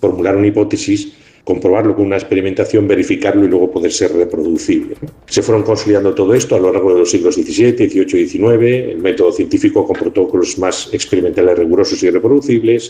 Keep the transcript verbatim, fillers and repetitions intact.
formular una hipótesis, comprobarlo con una experimentación, verificarlo y luego poder ser reproducible. Se fueron consolidando todo esto a lo largo de los siglos diecisiete, dieciocho y diecinueve, el método científico con protocolos más experimentales, rigurosos y reproducibles,